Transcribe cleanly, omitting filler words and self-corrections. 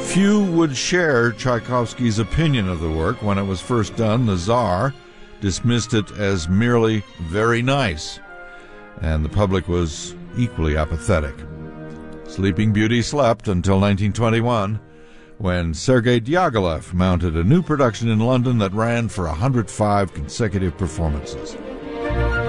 Few would share Tchaikovsky's opinion of the work. When it was first done, the Tsar dismissed it as merely very nice, and the public was equally apathetic. Sleeping Beauty slept until 1921, when Sergei Diaghilev mounted a new production in London that ran for 105 consecutive performances.